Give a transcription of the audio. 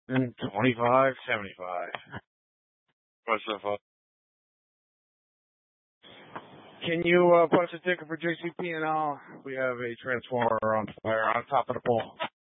And 25.75. What's the fuck? Can you punch a ticket for JCP and all? We have a transformer on fire on top of the pole.